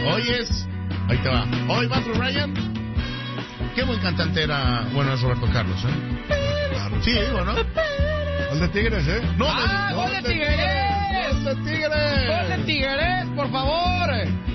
Ahí te va. Hoy Battle Ryan. Qué buen cantante era. Bueno, es Roberto Carlos, Claro. Sí, digo, ¿no? Gol de Tigres, No, ¡Gol de Tigres! ¡Gol de Tigres! ¡Gol de Tigres, por favor!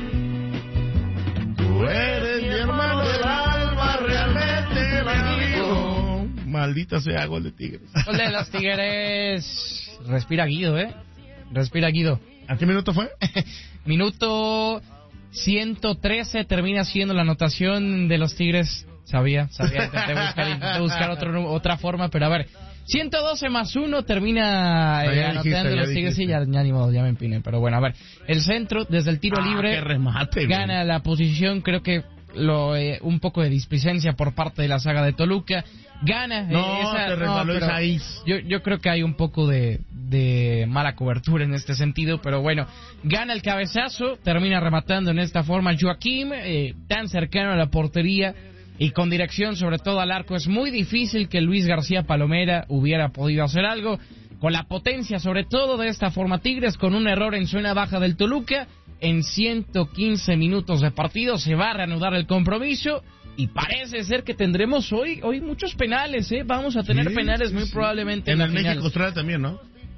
Tú eres mi hermano del alma, realmente el amigo. Maldita sea, gol de Tigres. Gol de los Tigres. Respira Guido, Respira Guido. ¿A qué minuto fue? Minuto 113 termina siendo la anotación de los Tigres. Sabía, intenté buscar otra forma, pero a ver, 112 más 1 termina anotando de los Tigres. Sí, ya ni modo, ya me empiné, pero bueno, a ver, el centro desde el tiro libre, qué remate, gana la posición, creo que un poco de displicencia por parte de la saga de Toluca, gana. Te resbaló esa yo creo que hay un poco de mala cobertura en este sentido, pero bueno, gana el cabezazo, termina rematando en esta forma Joaquim, tan cercano a la portería y con dirección sobre todo al arco. Es muy difícil que Luis García Palomera hubiera podido hacer algo, con la potencia sobre todo de esta forma Tigres, con un error en zona baja del Toluca. En 115 minutos de partido se va a reanudar el compromiso y parece ser que tendremos hoy muchos penales, Vamos a tener penales muy probablemente en la el final. México-Australia también, ¿no?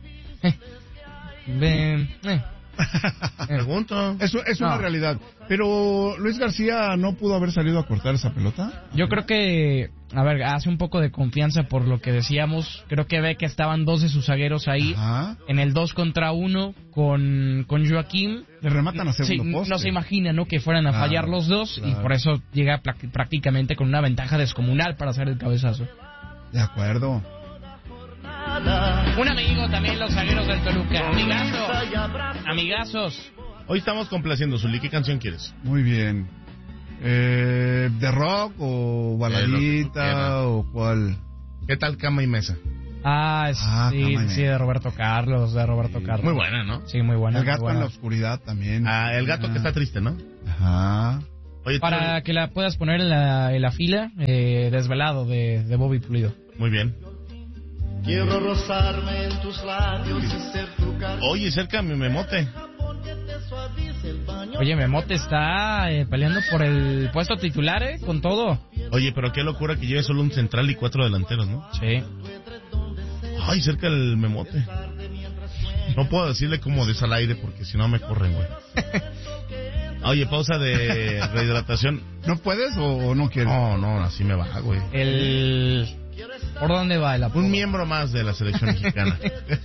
Pregunto. Es una realidad. Pero Luis García no pudo haber salido a cortar esa pelota. Yo creo que, hace un poco de confianza por lo que decíamos. Creo que ve que estaban dos de sus zagueros ahí. Ajá. En el 2 contra 1 con Joaquim. Le rematan a segundo poste. No se imagina, ¿no? Que fueran a fallar los dos. Claro. Y por eso llega prácticamente con una ventaja descomunal para hacer el cabezazo. De acuerdo. Un amigo también, los zagueros del Toluca. Amigazos. Hoy estamos complaciendo, Zuli. ¿Qué canción quieres? Muy bien. ¿De rock o baladita o cuál? ¿Qué tal Cama y Mesa? Sí, de Roberto Carlos, Muy buena, ¿no? Sí, muy buena. El gato en la oscuridad también. El gato que está triste, ¿no? Ajá. Oye, para que la puedas poner en la fila, Desvelado de Bobby Pulido. Muy bien. Quiero rozarme en tus labios y ser tu cariño. Oye, cerca mi Memote. Oye, Memote está peleando por el puesto titular, con todo. Oye, pero qué locura que lleve solo un central y 4 delanteros, ¿no? Sí. Ay, cerca el Memote. No puedo decirle como des al aire porque si no me corren, güey. Oye, pausa de rehidratación. ¿No puedes o no quieres? No, así me va, güey. ¿Por dónde va el apodo? Un miembro más de la selección mexicana.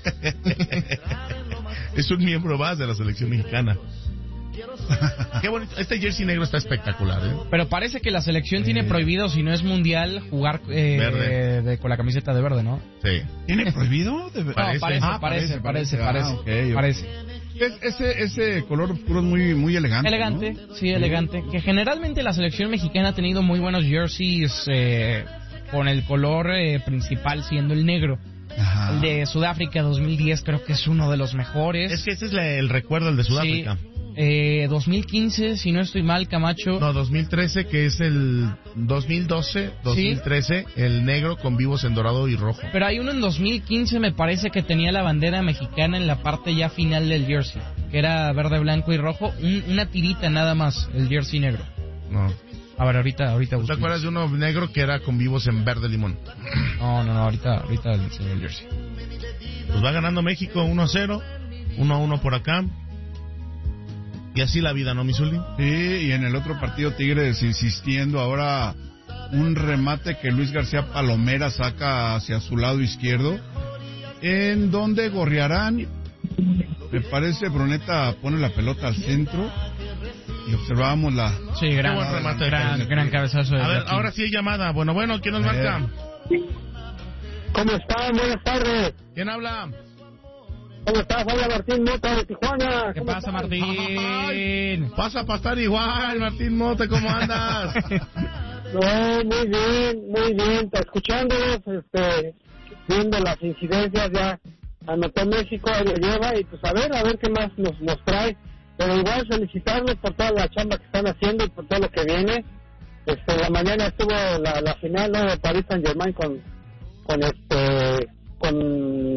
Es un miembro más de la selección mexicana. Qué bonito. Este jersey negro está espectacular, Pero parece que la selección tiene prohibido, si no es mundial, jugar con la camiseta de verde, ¿no? Sí. ¿Tiene prohibido? Parece. Parece. Ese color oscuro es muy elegante. Elegante, ¿no? Sí, elegante. Que generalmente la selección mexicana ha tenido muy buenos jerseys con el color principal siendo el negro. Ajá. El de Sudáfrica 2010 creo que es uno de los mejores. Es que ese es el recuerdo, el de Sudáfrica. Sí. 2015, si no estoy mal, Camacho. No, 2013, que es el 2012, 2013, ¿sí? El negro con vivos en dorado y rojo. Pero hay uno en 2015, me parece que tenía la bandera mexicana en la parte ya final del jersey, que era verde, blanco y rojo, una tirita nada más, el jersey negro. No. A ver, ahorita busco. ¿Te acuerdas de uno negro que era con vivos en verde limón? No, ahorita el jersey. Pues va ganando México 1-0, 1-1 por acá. Y así la vida, ¿no, Misuli? Sí, y en el otro partido Tigres insistiendo, ahora un remate que Luis García Palomera saca hacia su lado izquierdo, en donde Gorriarán, me parece, Bruneta pone la pelota al centro y observábamos la... Sí, gran remate, gran cabezazo. A ver, ahora sí hay llamada. Bueno, ¿quién nos marca? ¿Cómo están? Buenas tardes. ¿Quién habla? ¿Cómo estás? Habla Martín Mota de Tijuana. ¿Qué pasa, Martín? Ay, pasa para estar igual, Martín Mota, ¿cómo andas? No, muy bien. Escuchándolos, viendo las incidencias, ya anotó México, ahí lo lleva, y pues a ver qué más nos trae. Pero igual felicitarlos por toda la chamba que están haciendo y por todo lo que viene. La mañana estuvo la final, ¿no?, de Paris Saint-Germain con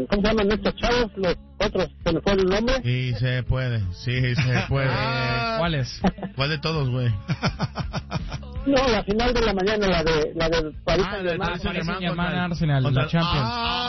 ¿cómo se llaman estos chavos? Los otros, se me fue el nombre. Sí se puede. ¿Cuáles? ¿Cuál de todos, güey? No, la final de la mañana, la de París Saint-Germain. Paris Saint-Germain Saint-Germain, Arsenal, la Champions.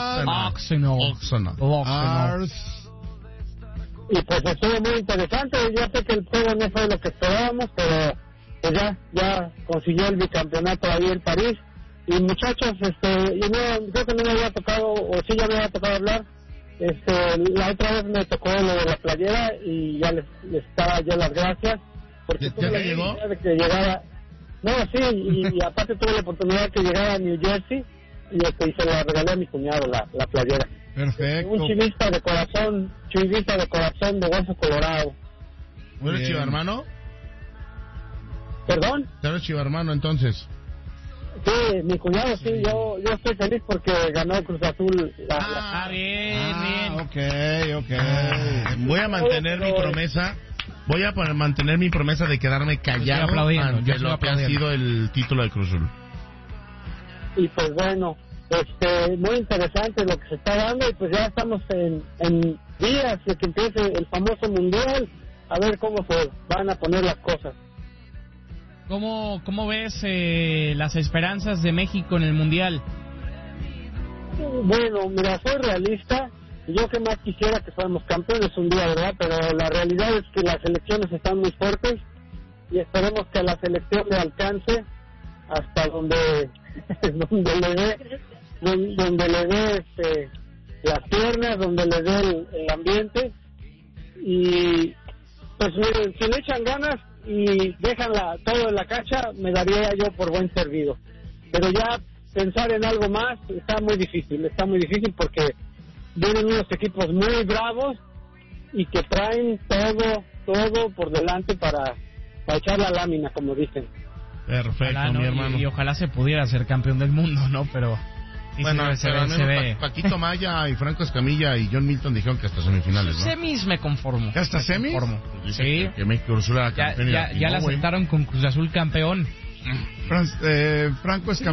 Arsenal. Y pues estuvo muy interesante. Ya sé que el juego no fue lo que esperábamos, pero pues ya consiguió el bicampeonato ahí en París. Y muchachos, yo creo que no me había tocado, o sí ya me había tocado hablar. La otra vez me tocó lo de la playera y ya les estaba yo las gracias. Porque ¿Ya le llegó? De que llegara. No, sí, y aparte tuve la oportunidad de que llegara a New Jersey y se la regalé a mi cuñado la playera. Perfecto. Un chivista de corazón de hueso colorado. ¿Eres chivarmano? ¿Perdón? ¿Eres chivarmano entonces? Sí, mi cuñado, sí, yo estoy feliz porque ganó Cruz Azul. Bien. Ok. Voy a mantener mi promesa. Voy a mantener mi promesa de quedarme callado ante lo que ha sido el título de Cruz Azul. Y pues bueno, muy interesante lo que se está dando y pues ya estamos en días de que empiece el famoso mundial, a ver cómo se van a poner las cosas. ¿Cómo ves las esperanzas de México en el mundial? Bueno, mira, soy realista. Yo que más quisiera que fuéramos campeones un día, ¿verdad? Pero la realidad es que las elecciones están muy fuertes y esperemos que a la selección le alcance hasta donde le dé las piernas, donde le dé el ambiente. Y pues miren, si le echan ganas y dejan todo en la cancha, me daría yo por buen servido. Pero ya pensar en algo más está muy difícil porque vienen unos equipos muy bravos y que traen todo por delante para echar la lámina, como dicen. Perfecto, ojalá, ¿no? mi hermano. Y ojalá se pudiera ser campeón del mundo, ¿no? Pero sí, bueno, se ve. Paquito Maya y Franco Escamilla y John Milton dijeron que hasta semifinales, ¿no? Semis me conformo. ¿Ya hasta semis? Sí. Que México Cruz Azul era campeón. Ya la aceptaron con Cruz Azul campeón. Franco Escamilla